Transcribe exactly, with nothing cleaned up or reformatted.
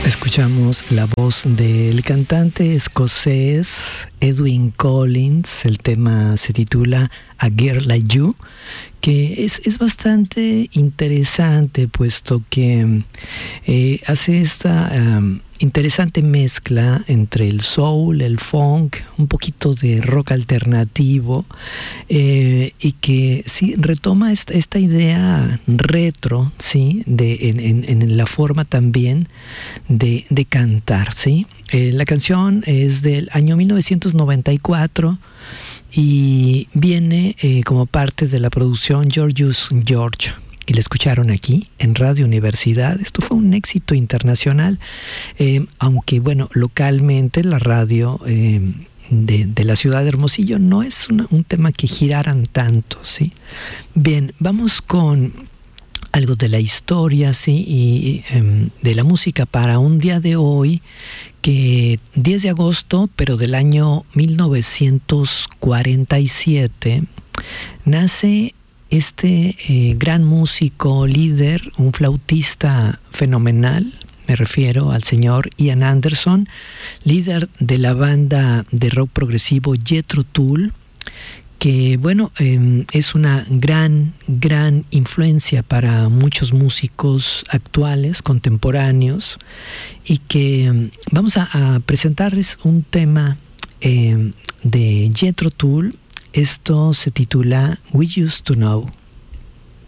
Escuchamos la voz del cantante escocés Edwyn Collins. El tema se titula A Girl Like You, que es, es bastante interesante, puesto que eh, hace esta um, interesante mezcla entre el soul, el funk, un poquito de rock alternativo, eh, y que sí retoma esta, esta idea retro, sí, de en, en, en la forma también de, de cantar, sí. Eh, la canción es del año mil novecientos noventa y cuatro y viene eh, como parte de la producción Georgius George, y la escucharon aquí en Radio Universidad. Esto fue un éxito internacional, eh, aunque bueno, localmente la radio eh, de, de la ciudad de Hermosillo no es una, un tema que giraran tanto, ¿sí? Bien, vamos con algo de la historia, sí, y um, de la música para un día de hoy, que diez de agosto, pero del año mil novecientos cuarenta y siete, nace este eh, gran músico, líder, un flautista fenomenal. Me refiero al señor Ian Anderson, líder de la banda de rock progresivo Jethro Tull, que bueno, eh, es una gran, gran influencia para muchos músicos actuales, contemporáneos, y que eh, vamos a, a presentarles un tema eh, de Jethro Tull. Esto se titula We Used to Know.